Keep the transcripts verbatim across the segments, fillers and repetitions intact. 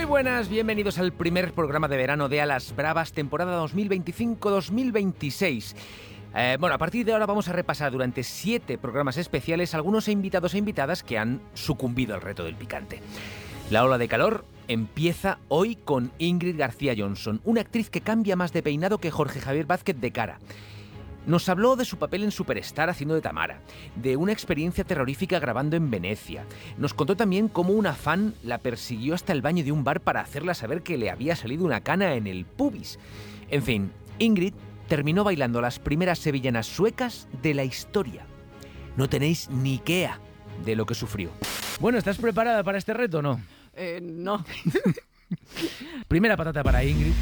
Muy buenas, bienvenidos al primer programa de verano de A las Bravas, temporada dos mil veinticinco dos mil veintiséis. Eh, bueno, a partir de ahora vamos a repasar durante siete programas especiales algunos invitados e invitadas que han sucumbido al reto del picante. La ola de calor empieza hoy con Ingrid García Johnson, una actriz que cambia más de peinado que Jorge Javier Vázquez de cara. Nos habló de su papel en Superstar haciendo de Tamara, de una experiencia terrorífica grabando en Venecia. Nos contó también cómo una fan la persiguió hasta el baño de un bar para hacerla saber que le había salido una cana en el pubis. En fin, Ingrid terminó bailando las primeras sevillanas suecas de la historia. No tenéis ni idea de lo que sufrió. Bueno, ¿estás preparada para este reto o no? Eh, no. Primera patata para Ingrid.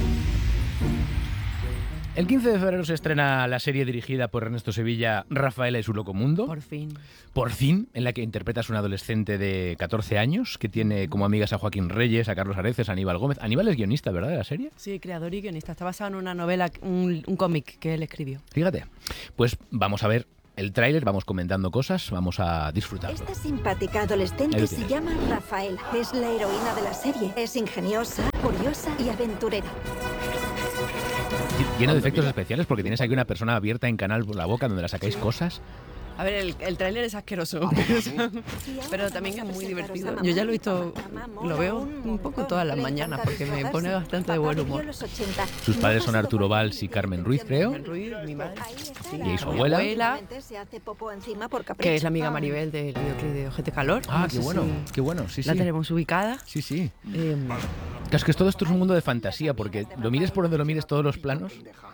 El quince de febrero se estrena la serie dirigida por Ernesto Sevilla, Rafaela y su loco mundo. Por fin. Por fin, en la que interpretas a una adolescente de catorce años que tiene como amigas a Joaquín Reyes, a Carlos Areces, a Aníbal Gómez. Aníbal es guionista, ¿verdad?, de la serie. Sí, creador y guionista. Está basado en una novela, un, un cómic que él escribió. Fíjate. Pues vamos a ver el tráiler, vamos comentando cosas, vamos a disfrutarlo. Esta simpática adolescente se llama Rafaela. Es la heroína de la serie. Es ingeniosa, curiosa y aventurera. Lleno de efectos especiales porque tienes aquí una persona abierta en canal por la boca donde la sacáis cosas. A ver, el, el tráiler es asqueroso, pero, pero también es muy divertido. Yo ya lo he visto, lo veo un poco todas las mañanas porque me pone bastante de buen humor. Sus padres son Arturo Valls y Carmen Ruiz, creo. Carmen Ruiz, mi madre. Sí, y su mi abuela, abuela, que es la amiga Maribel del videoclip de Ojete Calor. Ah, No qué sé bueno, si qué bueno, sí, sí. La tenemos ubicada. Sí, sí. Eh, Claro, es que todo esto es un mundo de fantasía, porque lo mires por donde lo mires, todos los planos.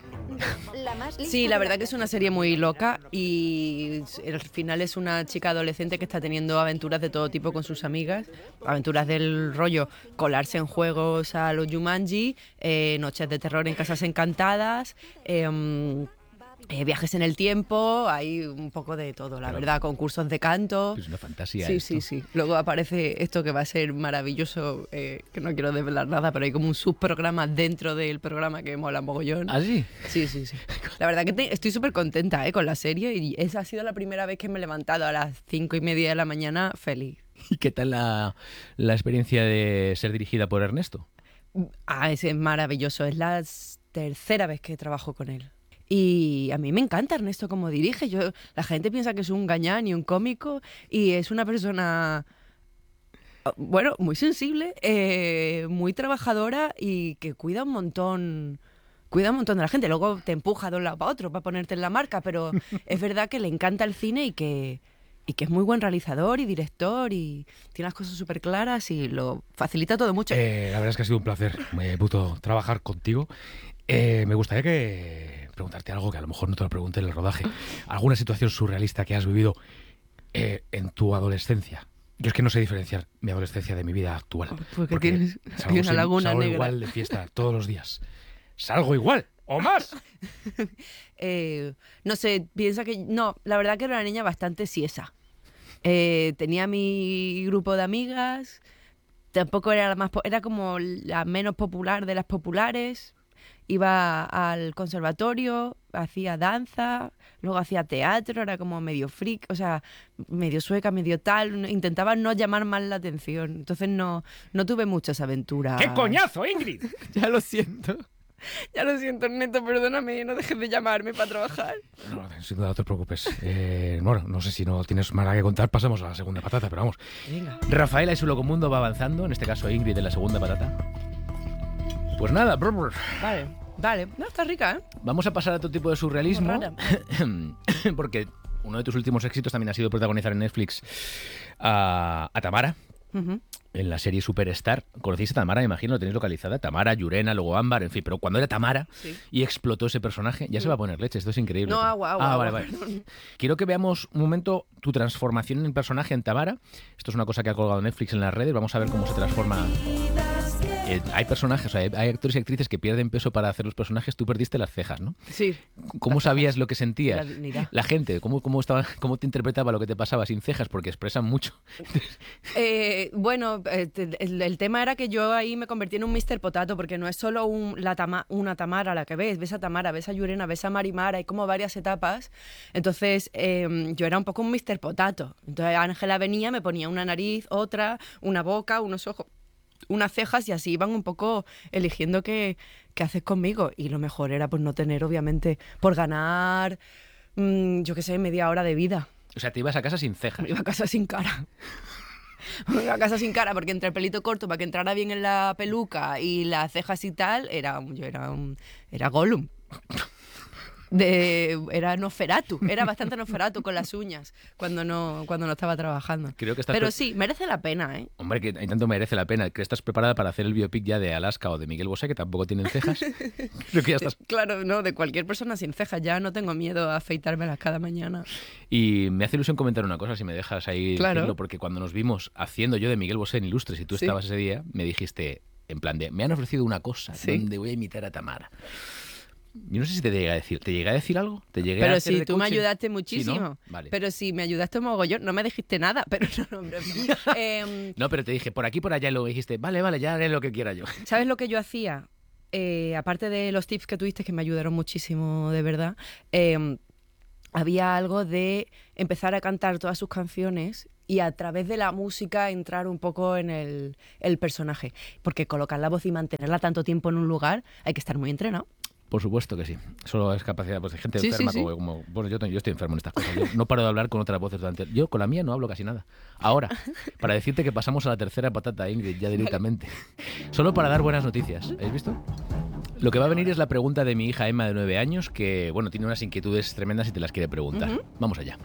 Sí, la verdad que es una serie muy loca y al final es una chica adolescente que está teniendo aventuras de todo tipo con sus amigas, aventuras del rollo colarse en juegos a los Jumanji, eh, noches de terror en casas encantadas, eh, eh, viajes en el tiempo, hay un poco de todo, la Pero, verdad, concursos de canto. Es una fantasía. Sí, esto. sí, sí. Luego aparece esto que va a ser maravilloso, eh, que no quiero desvelar nada, pero hay como un subprograma dentro del programa que mola mogollón. ¿Ah, sí? Sí, sí, sí. La verdad que te, estoy súper contenta eh, con la serie y esa ha sido la primera vez que me he levantado a las cinco y media de la mañana feliz. ¿Y qué tal la, la experiencia de ser dirigida por Ernesto? Ah, es maravilloso. Es la tercera vez que trabajo con él. Y a mí me encanta Ernesto como dirige. Yo, la gente piensa que es un gañán y un cómico y es una persona, bueno, muy sensible, eh, muy trabajadora y que cuida un montón, cuida un montón de la gente. Luego te empuja de un lado para otro para ponerte en la marca, pero es verdad que le encanta el cine y que, y que es muy buen realizador y director y tiene las cosas súper claras y lo facilita todo mucho. Eh, la verdad es que ha sido un placer, muy puto, trabajar contigo. Eh, me gustaría que preguntarte algo que a lo mejor no te lo pregunté en el rodaje. ¿Alguna situación surrealista que has vivido eh, en tu adolescencia? Yo es que no sé diferenciar mi adolescencia de mi vida actual. Porque, porque tienes salgo, una laguna salgo negra. igual de fiesta todos los días. Salgo igual o más. eh, no sé, piensa que... No, la verdad que era una niña bastante siesa. Eh, tenía mi grupo de amigas, tampoco era la más... Era como la menos popular de las populares. Iba al conservatorio, hacía danza, luego hacía teatro, era como medio freak, o sea, medio sueca, medio tal. Intentaba no llamar más la atención. Entonces no, no tuve muchas aventuras. ¡Qué coñazo, Ingrid! Ya lo siento. Ya lo siento, Neto, perdóname, no dejes de llamarme para trabajar. No, sin duda, no te preocupes. Eh, bueno, no sé si no tienes más nada que contar, pasamos a la segunda patata, pero vamos. Venga. Rafaela y su loco mundo va avanzando, en este caso Ingrid en la segunda patata. Pues nada, brr, brr. Vale, vale. No, está rica, ¿eh? Vamos a pasar a otro tipo de surrealismo. Rara. Porque uno de tus últimos éxitos también ha sido protagonizar en Netflix a, a Tamara. Uh-huh. En la serie Superstar. Conocéis a Tamara, me imagino, lo tenéis localizada. Tamara, Llurena, luego Ámbar, en fin. Pero cuando era Tamara sí. y explotó ese personaje, ya se va a poner leche. Esto es increíble. No, agua, agua. Ah, agua. vale, vale. Quiero que veamos un momento tu transformación en el personaje en Tamara. Esto es una cosa que ha colgado Netflix en las redes. Vamos a ver cómo se transforma. Eh, hay personajes, o sea, hay, hay actores y actrices que pierden peso para hacer los personajes. Tú perdiste las cejas, ¿no? Sí. ¿Cómo sabías lo que sentías? La, la gente, ¿cómo, cómo, estaba, ¿cómo te interpretaba lo que te pasaba sin cejas? Porque expresan mucho. eh, bueno, el, el tema era que yo ahí me convertí en un mister Potato, porque no es solo un, la tama, una Tamara la que ves. Ves a Tamara, ves a Llurena, ves a Marimar, hay como varias etapas. Entonces, eh, yo era un poco un mister Potato. Entonces, Ángela venía, me ponía una nariz, otra, una boca, unos ojos. unas cejas y así iban un poco eligiendo qué, qué haces conmigo. Y lo mejor era pues no tener, obviamente, por ganar, mmm, yo qué sé, media hora de vida. O sea, te ibas a casa sin cejas. Me iba a casa sin cara. Me iba a casa sin cara porque entre el pelito corto para que entrara bien en la peluca y las cejas y tal, era, yo era, un, era Gollum. De, era Nosferatu, era bastante Nosferatu con las uñas cuando no, cuando no estaba trabajando. Creo que estás Pero pre- sí, merece la pena, ¿eh? Hombre, que hay tanto merece la pena. ¿Que estás preparada para hacer el biopic ya de Alaska o de Miguel Bosé, que tampoco tienen cejas? Creo que ya estás. Claro, no, de cualquier persona sin cejas. Ya no tengo miedo a afeitármelas cada mañana. Y me hace ilusión comentar una cosa, si me dejas ahí Claro. decirlo, porque cuando nos vimos haciendo yo de Miguel Bosé en Ilustres y tú Sí. estabas ese día, me dijiste, en plan de, me han ofrecido una cosa Sí. donde voy a imitar a Tamara. Yo no sé si te llegué a decir. ¿Te llegué a decir algo? ¿Te llegué a Pero hacer sí, de tú me coaching? ayudaste ¿Sí, muchísimo. no? Vale. Pero sí, me ayudaste mogollón. No me dijiste nada, pero no, no, hombre, no. Eh, No, pero te dije, por aquí, por allá, y luego dijiste, vale, vale, ya haré lo que quiera yo. ¿Sabes lo que yo hacía? Eh, aparte de los tips que tuviste, que me ayudaron muchísimo, de verdad, eh, había algo de empezar a cantar todas sus canciones y a través de la música entrar un poco en el, el personaje. Porque colocar la voz y mantenerla tanto tiempo en un lugar hay que estar muy entrenado. Por supuesto que sí. Solo es capacidad pues, de gente Sí, enferma. sí, sí. Como, como- bueno, yo, yo estoy enfermo en estas cosas. Yo no paro de hablar con otras voces durante... Yo con la mía no hablo casi nada. Ahora, para decirte que pasamos a la tercera patata, Ingrid, ya directamente. Solo para dar buenas noticias. ¿Habéis visto? Lo que va a venir es la pregunta de mi hija Emma, de nueve años, que, bueno, tiene unas inquietudes tremendas y te las quiere preguntar. Ujú. Vamos allá.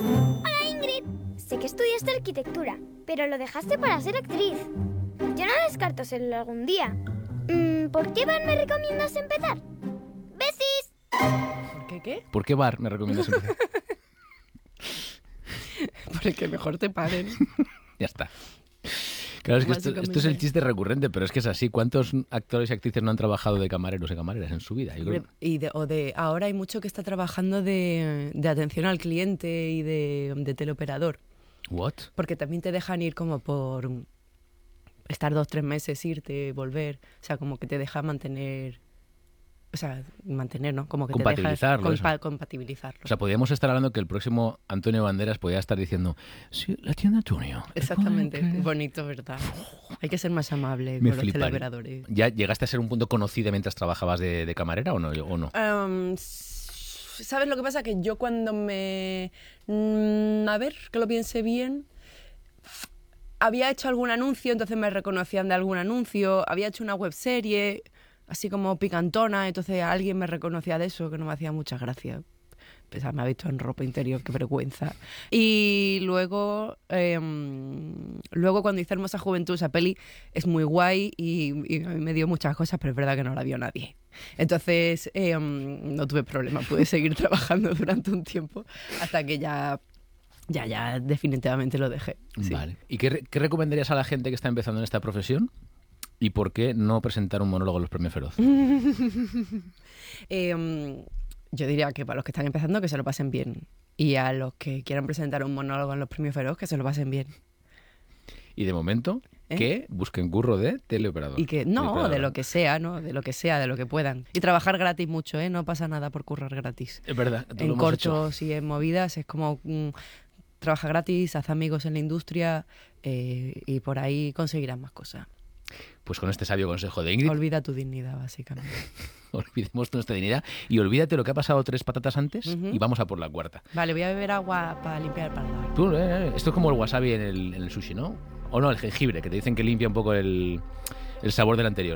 Sé que estudiaste arquitectura, pero lo dejaste para ser actriz. Yo no descarto serlo algún día. Mm, ¿Por qué bar me recomiendas empezar? ¡Besis! ¿Por qué qué? ¿Por qué bar me recomiendas empezar? Por el que mejor te paguen. Ya está. Claro, es que esto, esto es el chiste recurrente, pero es que es así. ¿Cuántos actores y actrices no han trabajado de camareros y camareras en su vida? Yo creo- Y de, o de, ahora hay mucho que está trabajando de, de atención al cliente y de, de teleoperador. ¿What? Porque también te dejan ir como por estar dos, tres meses, irte, volver. O sea, como que te deja mantener... O sea, mantener, ¿no? Como que te deja Compatibilizarlo, eso. compa- compatibilizarlo. O sea, podríamos estar hablando que el próximo Antonio Banderas podría estar diciendo, sí, la tienda Antonio. Exactamente. Ay, qué- Bonito, ¿verdad? Hay que ser más amable Me con los fliparía. teleoperadores. ¿Ya llegaste a ser un punto conocida mientras trabajabas de, de camarera o no? ¿O no? Em, s- ¿Sabes lo que pasa? Que yo cuando me... mm, a ver, que lo piense bien... Había hecho algún anuncio, entonces me reconocían de algún anuncio. Había hecho una webserie, así como picantona, entonces alguien me reconocía de eso, que no me hacía mucha gracia. Pues, me ha visto en ropa interior, qué vergüenza. Y luego, em, luego cuando hice Hermosa Juventud, esa peli es muy guay y, y a mí me dio muchas cosas, pero es verdad que no la vio nadie. Entonces em, no tuve problema, pude seguir trabajando durante un tiempo hasta que ya, ya, ya definitivamente lo dejé. Sí. Vale. ¿Y qué, re- qué recomendarías a la gente que está empezando en esta profesión? ¿Y por qué no presentar un monólogo en los Premios Feroz? Em, yo diría que para los que están empezando que se lo pasen bien. Y a los que quieran presentar un monólogo en los Premios Feroz que se lo pasen bien. Y de momento, ¿Eh? que busquen curro de teleoperador. Y que no, Teleoperadora. de lo que sea, ¿no? De lo que sea, de lo que puedan. Y trabajar gratis mucho, ¿eh? No pasa nada por currar gratis. Es verdad. tú lo En hemos hecho. cortos y en movidas es como mm, trabaja gratis, haz amigos en la industria eh, y por ahí conseguirás más cosas. Pues con este sabio consejo de Ingrid, Olvida tu dignidad, básicamente. olvidemos nuestra dignidad y olvídate lo que ha pasado tres patatas antes Ujú. y vamos a por la cuarta. Vale, voy a beber agua para limpiar el paladar. Tú, eh, eh, esto es como el wasabi en el, en el sushi, ¿no? O no, el jengibre, que te dicen que limpia un poco el, el sabor del anterior.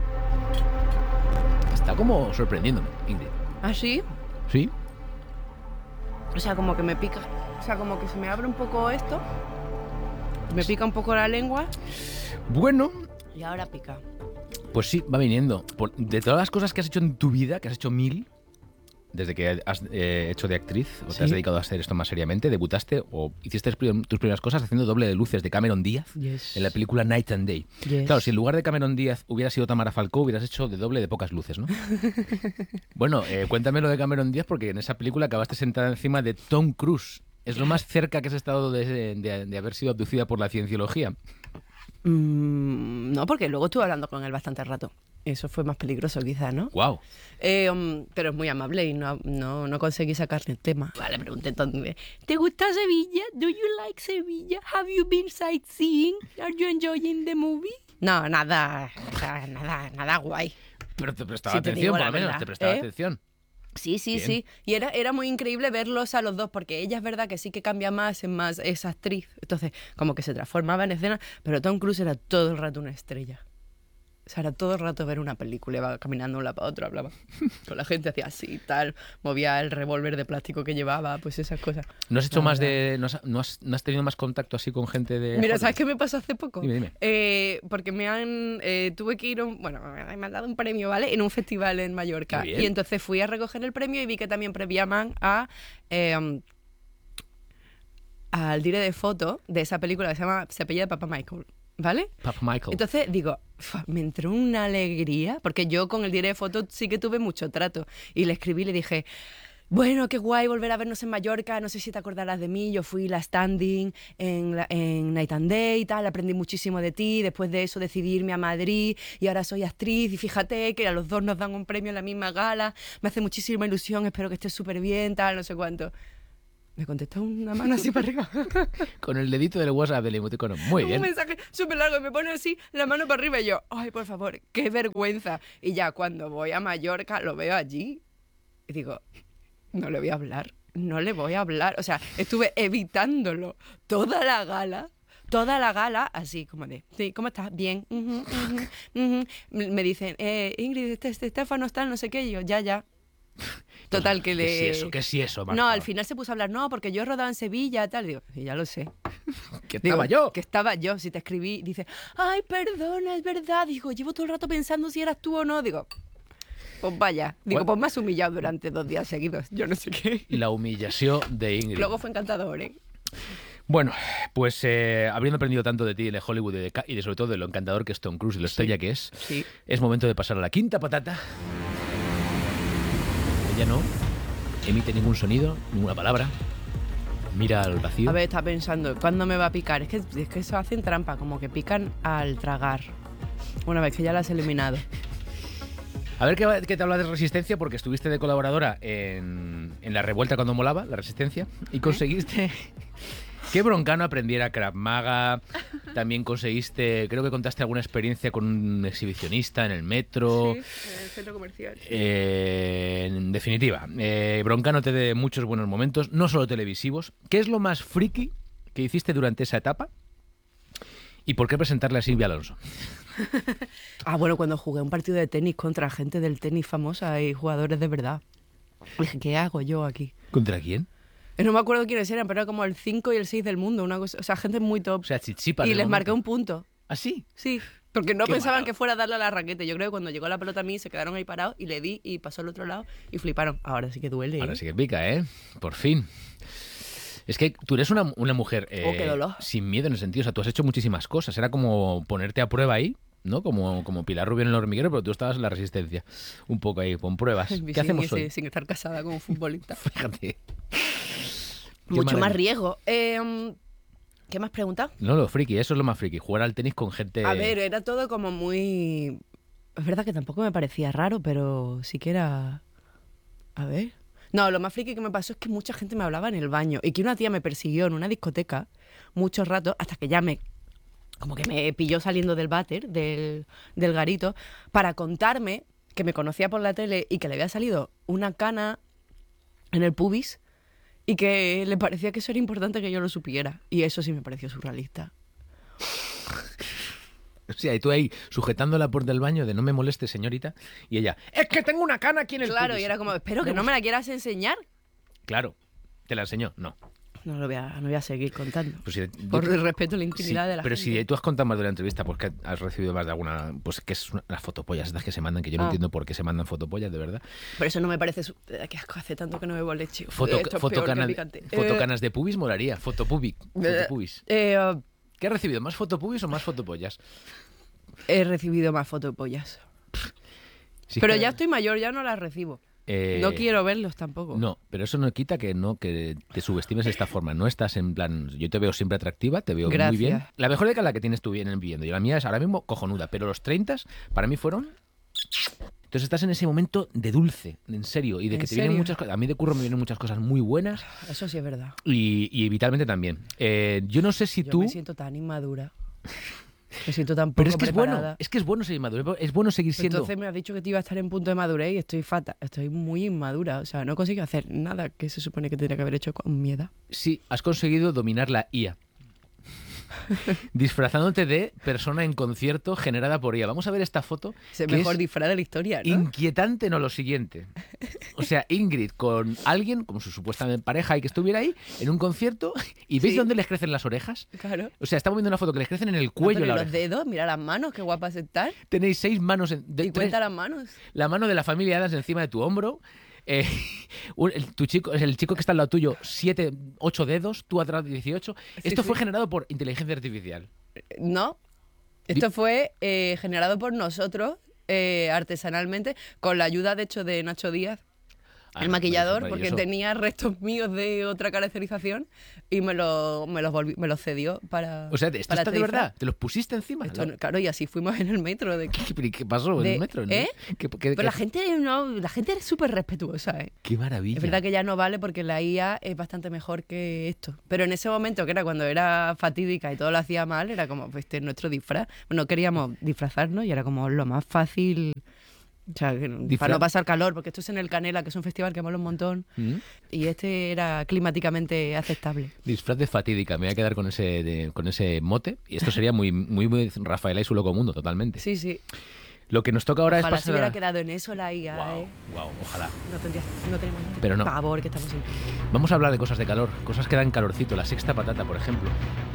Está como sorprendiéndome, Ingrid. ¿Ah, sí? ¿Sí? O sea, como que me pica. O sea, como que se me abre un poco esto. Me pica un poco la lengua Bueno, y ahora pica. pues sí, va viniendo. Por- de todas las cosas que has hecho en tu vida, que has hecho mil, desde que has eh, hecho de actriz, o te Sí. has dedicado a hacer esto más seriamente, debutaste o hiciste prim- tus primeras cosas haciendo doble de luces de Cameron Díaz Yes. en la película Night and Day. Yes. Claro, si en lugar de Cameron Díaz hubiera sido Tamara Falcó, hubieras hecho de doble de pocas luces, ¿no? Bueno, eh, cuéntame lo de Cameron Díaz, porque en esa película acabaste sentada encima de Tom Cruise. Es lo más cerca que has estado de, de- de haber sido abducida por la cienciología. Mm, no, porque luego estuve hablando con él bastante rato. Eso fue más peligroso quizás, ¿no? ¡Wow! Eh, um, pero es muy amable y no, no, no conseguí sacarle el tema. Vale, pregunté entonces, ¿te gusta Sevilla? ¿Do you like Sevilla? ¿Have you been sightseeing? ¿Are you enjoying the movie? No, nada, nada, nada guay. Pero te prestaba Si te atención, digo por la lo menos, verdad, te prestaba ¿eh? atención. Sí, sí, Bien. sí. Y era, era muy increíble verlos a los dos, porque ella es verdad que sí que cambia más, es más, es actriz. Entonces, como que se transformaba en escena, pero Tom Cruise era todo el rato una estrella. O sea, era todo el rato ver una película, iba caminando de un lado para otro, hablaba con la gente, hacía así, tal, movía el revólver de plástico que llevaba, pues esas cosas. ¿No has hecho La más verdad. de... No has, no has- no has tenido más contacto así con gente de... Mira, Hollywood? ¿sabes qué me pasó hace poco? Dime, dime. Eh, porque me han... eh, tuve que ir... a un- bueno, me han dado un premio, ¿vale? En un festival en Mallorca. Qué bien. Y entonces fui a recoger el premio y vi que también premiaban a... eh, al dire de foto de esa película que se llama Se apellida Papa Michael, ¿vale? Papa Michael. Entonces digo, "Fua", me entró una alegría, porque yo con el dire de foto sí que tuve mucho trato. Y le escribí y le dije, bueno, qué guay volver a vernos en Mallorca, no sé si te acordarás de mí, yo fui la standing en, la- en Night and Day y tal, aprendí muchísimo de ti, después de eso decidí irme a Madrid y ahora soy actriz y fíjate que a los dos nos dan un premio en la misma gala, me hace muchísima ilusión, espero que estés súper bien, tal, no sé cuánto. Me contestó una mano así para arriba. Con el dedito del WhatsApp del emoticono. Muy bien. Un mensaje súper largo y me pone así la mano para arriba y yo, ay, por favor, qué vergüenza. Y ya cuando voy a Mallorca lo veo allí y digo, no le voy a hablar, no le voy a hablar. O sea, estuve evitándolo toda la gala, toda la gala, así como de, sí, ¿cómo estás? Bien. ujú, ujú, ujú". Me dicen, eh, Ingrid, este, este Estefano está, no sé qué, y yo, ya, ya. Total, que le... ¿Qué es eso? ¿Qué es eso, Marta? No, al final se puso a hablar, no, porque yo rodaba en Sevilla, tal. Digo, sí, ya lo sé. Que Digo, estaba yo. Que estaba yo. Si te escribí, dice, ay, perdona, es verdad. Digo, llevo todo el rato pensando si eras tú o no. Digo, pues vaya. Digo, Bueno. pues me has humillado durante dos días seguidos. Yo no sé qué. La humillación de Ingrid. Luego fue encantador, ¿eh? Bueno, pues eh, habiendo aprendido tanto de ti, de Hollywood y de, ca- y de sobre todo de lo encantador que es Tom Cruise y lo estrella que es, Sí. es momento de pasar a la quinta patata. Ella no emite ningún sonido, ninguna palabra. Mira al vacío. A ver, está pensando, ¿cuándo me va a picar? Es que, es que eso hacen trampa, como que pican al tragar. Una vez que ya la has eliminado. A ver qué, va- qué te habla de Resistencia, porque estuviste de colaboradora en, en La Revuelta cuando molaba, La Resistencia, y conseguiste que Broncano aprendiera Krav Maga. También conseguiste, creo que contaste alguna experiencia con un exhibicionista en el metro. Sí, en el centro comercial. Eh, en definitiva, eh, Broncano te dé muchos buenos momentos, no solo televisivos. ¿Qué es lo más friki que hiciste durante esa etapa? ¿Y por qué presentarle a Silvia Alonso? Ah, bueno, cuando jugué un partido de tenis contra gente del tenis famosa y jugadores de verdad. Dije, ¿qué hago yo aquí? ¿Contra quién? Eh, No me acuerdo quiénes eran, pero era como el cinco y el seis del mundo, una cosa, o sea, gente muy top. O sea, chichipas. Y del les momento. marqué un punto. ¿Ah, sí? Sí, porque no Qué pensaban malo. que fuera a darle a la raqueta. Yo creo que cuando llegó la pelota a mí se quedaron ahí parados y le di y pasó al otro lado y fliparon. Ahora sí que duele. Ahora ¿eh? sí que pica, ¿eh? Por fin. Es que tú eres una, una mujer eh, Oh, qué dolor. sin miedo en el sentido. O sea, tú has hecho muchísimas cosas. Era como ponerte a prueba ahí, ¿no? Como, como Pilar Rubio en el hormiguero, pero tú estabas en la Resistencia. Un poco ahí, con pruebas. Sin- ¿Qué hacemos sin, hoy? sin estar casada con un futbolista. Fíjate. Qué Mucho más maravilla. riesgo. Eh, ¿Qué más preguntas? No, lo friki, eso es lo más friki. Jugar al tenis con gente... A ver, era todo como muy... Es verdad que tampoco me parecía raro, pero sí que era... A ver... No, lo más friki que me pasó es que mucha gente me hablaba en el baño y que una tía me persiguió en una discoteca mucho rato hasta que ya me... Como que me pilló saliendo del váter, del, del garito, para contarme que me conocía por la tele y que le había salido una cana en el pubis y que le parecía que eso era importante que yo lo supiera. Y eso sí me pareció surrealista. O sea, y tú ahí sujetando la puerta del baño de no me moleste, señorita, y ella, es que tengo una cana aquí en el Claro, pubis". y era como, espero que no me la quieras enseñar. Claro, ¿te la enseñó? No. No lo voy a, no voy a seguir contando. Pues si- Por yo- el respeto a la Sí, intimidad de la pero gente. si tú has contado más de la entrevista, pues que has recibido más de alguna, pues que es una, las fotopollas estas que se mandan, que yo no Ah. entiendo por qué se mandan fotopollas, de verdad. Pero eso no me parece... Su... eh, Qué asco, hace tanto que no bebo leche. Foto, Esto es peor que fotocana- picante. fotocanas de pubis molaría, fotopubic, Eh, fotopubis. eh, eh, ¿Qué has recibido? ¿Más fotopubis o más fotopollas? he recibido más fotopollas. Si es Pero que- ya estoy mayor, ya no las recibo. eh, No quiero verlos tampoco. No, pero eso no quita que no que te subestimes de esta forma. No estás en plan, yo te veo siempre atractiva, te veo muy Gracias. bien. La mejor década la que tienes tú bien viviendo. Y la mía es ahora mismo cojonuda, pero los treinta para mí fueron. Entonces estás en ese momento de dulce, en serio, y de ¿En que te vienen serio? muchas cosas. A mí de curro me vienen muchas cosas muy buenas Eso sí es verdad. y, y vitalmente también. Eh, yo no sé si Yo tú. me siento tan inmadura. Me siento tan poco Pero es que preparada. es bueno, es que es bueno seguir maduro, es bueno seguir siendo... Entonces me has dicho que te iba a estar en punto de madurez y estoy fatal, estoy muy inmadura. O sea, no consigo hacer nada que se supone que tendría que haber hecho con mi edad. Sí, has conseguido dominar la I A. Disfrazándote de persona en concierto generada por I A. Vamos a ver esta foto. Es el que mejor es disfraz de la historia, ¿no? inquietante, no lo siguiente. O sea, Ingrid con alguien, como su supuesta pareja y que estuviera ahí, en un concierto, y ¿veis Sí. dónde les crecen las orejas? Claro. O sea, estamos viendo una foto que les crecen en el Ah, cuello pero la y los oreja. dedos, mira las manos, qué guapas están. Tenéis seis manos, en, de, Y tres- cuenta las manos. la mano de la familia Adams encima de tu hombro. Eh, un- el, tu chico, el chico que está al lado tuyo, siete, ocho dedos, tú atrás dieciocho. Sí, Esto sí. fue generado por inteligencia artificial. No. Esto fue eh, generado por nosotros eh, artesanalmente, con la ayuda, de hecho, de Nacho Díaz, Ah, el maquillador, maravilloso, porque maravilloso. tenía restos míos de otra caracterización y me los me los volví- me los cedió para. O sea, ¿esto para está este de disfraz. verdad? ¿Te los pusiste encima? Esto La- no- claro, y así fuimos en el metro. De... ¿Qué, qué- qué pasó en de- el metro? ¿no? ¿eh? ¿Qué, qué- Pero qué- la gente no, la gente es súper respetuosa, ¿eh? qué maravilla. Es verdad que ya no vale porque la I A es bastante mejor que esto. Pero en ese momento, que era cuando era fatídica y todo lo hacía mal, era como, pues este es nuestro disfraz. Bueno, queríamos disfrazarnos y era como lo más fácil. O sea, que- Disfraz- para no pasar calor, porque esto es en el Canela, que es un festival que mola un montón. ¿Mm? Y este era climáticamente aceptable. Disfraz de fatídica, me voy a quedar con ese, de- con ese mote. Y esto sería muy, muy, muy Rafaela y su loco mundo, totalmente. Sí, sí. Lo que nos toca ahora Ojalá es se pasar... hubiera quedado en eso la I A, Wow, ¿eh? wow, ojalá. No, tendría, no tenemos este Pero no. pavor que estamos sintiendo. Vamos a hablar de cosas de calor, cosas que dan calorcito. La sexta patata, por ejemplo.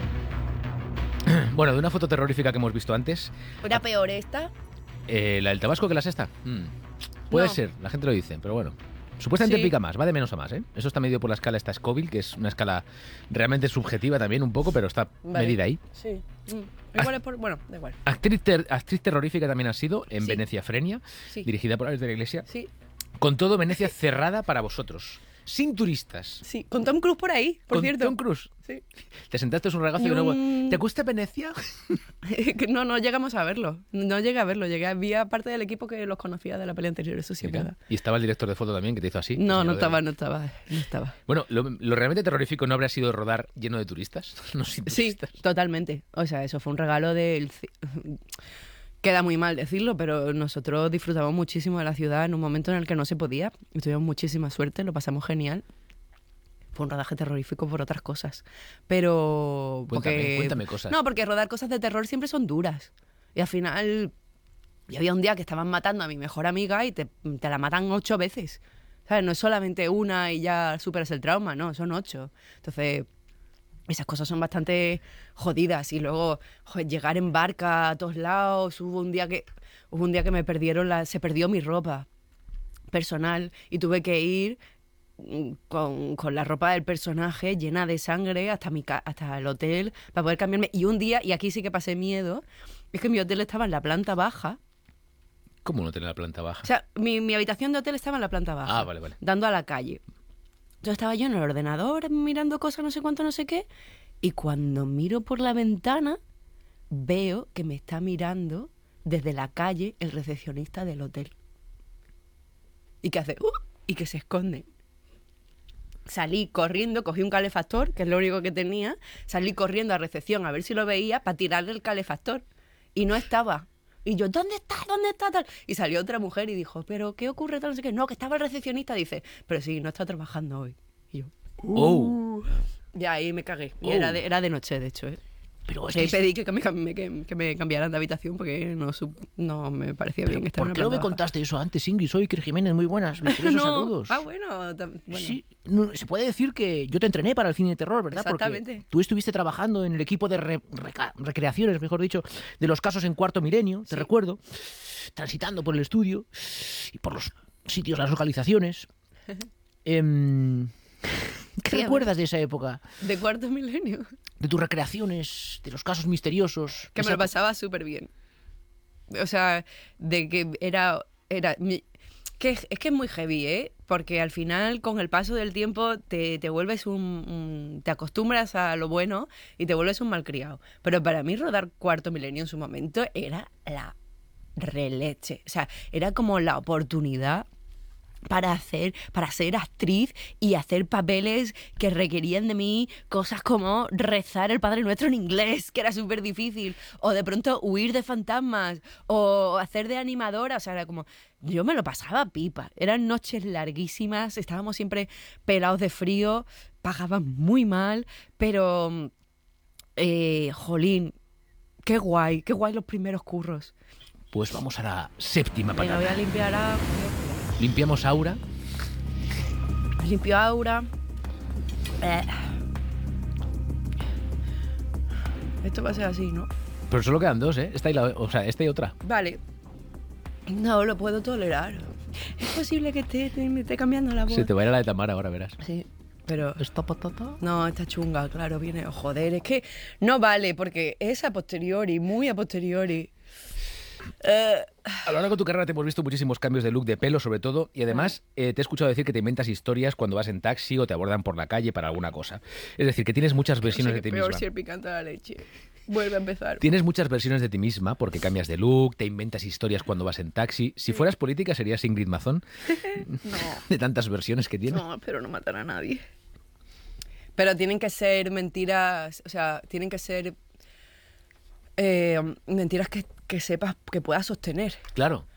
Bueno, de una foto terrorífica que hemos visto antes. ¿Era peor esta? Eh, ¿La del Tabasco que la sexta? Mm, puede No. ser, la gente lo dice, pero bueno. Supuestamente Sí. pica más, va de menos a más, ¿eh? Eso está medido por la escala esta Scoville, que es una escala realmente subjetiva también un poco, pero está Vale. medida ahí. Sí. Mm. Igual es por... Bueno, da igual. Actriz, ter- actriz terrorífica también ha sido en Sí. Venecia Frenia, Sí. dirigida por Alex de la Iglesia. Sí. Con todo, Venecia cerrada para vosotros, sin turistas. Sí. Con Tom Cruise por ahí, por Con cierto. Tom Cruise. Sí. Te sentaste, es un regazo Y de nuevo. un- ¿Te gusta Venecia? Que no, no llegamos a verlo. No llegué a verlo. Llegué, vi a parte del equipo que los conocía de la pelea anterior, eso sí es Mira, verdad. y estaba el director de foto también, que te hizo así. No, te no señaló estaba, de- no estaba, no estaba. Bueno, lo, lo realmente terrorífico no habría sido rodar lleno de turistas, no sin Sí, turistas. totalmente. O sea, eso fue un regalo del... ci- Queda muy mal decirlo, pero nosotros disfrutamos muchísimo de la ciudad en un momento en el que no se podía. Y tuvimos muchísima suerte, lo pasamos genial. Fue un rodaje terrorífico por otras cosas. Pero... Cuéntame, porque- cuéntame cosas. No, porque rodar cosas de terror siempre son duras. Y al final... Y había un día que estaban matando a mi mejor amiga y te, te la matan ocho veces. ¿Sabes? No es solamente una y ya superas el trauma, no, son ocho. Entonces... Esas cosas son bastante jodidas. Y luego, joder, llegar en barca a todos lados. Hubo un día que, hubo un día que me perdieron la, se perdió mi ropa personal y tuve que ir mm, con, con la ropa del personaje llena de sangre hasta, mi, ca- hasta el hotel para poder cambiarme. Y un día, y aquí sí que pasé miedo, es que mi hotel estaba en la planta baja. ¿Cómo no tener la planta baja? O sea, mi, mi habitación de hotel estaba en la planta baja. Ah, vale, vale. Dando a la calle. Entonces estaba yo en el ordenador mirando cosas, no sé cuánto, no sé qué. Y cuando miro por la ventana, veo que me está mirando desde la calle el recepcionista del hotel. Y que hace... "Uh", y que se esconde. Salí corriendo, cogí un calefactor, que es lo único que tenía. Salí corriendo a recepción a ver si lo veía para tirarle el calefactor. Y no estaba. Y yo, ¿dónde está? ¿Dónde está? Tal? Y salió otra mujer y dijo, ¿pero qué ocurre? Tal, no sé qué. No, que estaba el recepcionista. Dice, pero sí, no está trabajando hoy. Y yo, Oh. y ahí me cagué. Y Oh. era, de, era de noche, de hecho. ¿eh? Pero es Y que... pedí que me, cam- que, que me cambiaran de habitación porque no, sup- no me parecía bien estar ¿Por en qué una no me planta baja. contaste eso antes, Ingrid? Soy Iker Jiménez, muy buenas. Misteriosos No. saludos. Ah, bueno. tam- bueno. Sí, no, se puede decir que yo te entrené para el cine de terror, ¿verdad? Porque Exactamente. tú estuviste trabajando en el equipo de re- reca- recreaciones, mejor dicho, de los casos en Cuarto Milenio, te Sí. recuerdo, transitando por el estudio y por los sitios, las localizaciones. Em, ¿Qué Sí, a ver. recuerdas de esa época? De cuarto milenio. De tus recreaciones, de los casos misteriosos. Que me Esa- lo pasaba súper bien. O sea, de que era... era mi- que es es que es muy heavy, ¿eh? Porque al final, con el paso del tiempo, te, te vuelves un, un- te acostumbras a lo bueno y te vuelves un malcriado. Pero para mí rodar Cuarto Milenio en su momento era la releche. O sea, era como la oportunidad para hacer, para ser actriz y hacer papeles que requerían de mí cosas como rezar el Padre Nuestro en inglés, que era súper difícil, o de pronto huir de fantasmas, o hacer de animadora, o sea, era como... Yo me lo pasaba pipa, eran noches larguísimas, estábamos siempre pelados de frío, pagaban muy mal, pero... Eh, jolín, qué guay, qué guay los primeros curros. Pues vamos a la séptima Venga, patata. voy a limpiar a... Limpiamos aura. Limpio aura. Eh. Esto va a ser así, ¿no? Pero solo quedan dos, ¿eh? Esta y, la, o sea, esta y otra. Vale. No lo puedo tolerar. Es posible que esté, me esté cambiando la voz. Se te va a ir a la de Tamara ahora, verás. Sí, pero... ¿Esta patata? No, esta chunga, claro, viene... Oh, joder, es que no vale, porque es a posteriori, muy a posteriori. Eh, A lo largo de tu carrera te hemos visto muchísimos cambios de look, de pelo sobre todo, y además eh, te he escuchado decir que te inventas historias cuando vas en taxi o te abordan por la calle para alguna cosa. Es decir, que tienes muchas versiones de ti peor misma. si el picante de la leche. Vuelve a empezar. Tienes muchas versiones de ti misma porque cambias de look, te inventas historias cuando vas en taxi. Si fueras política, ¿serías Ingrid Mazón? No. De tantas versiones que tienes. No, espero no matar a nadie. Pero tienen que ser mentiras, o sea, tienen que ser eh, mentiras que, que sepas, que puedas sostener. Claro.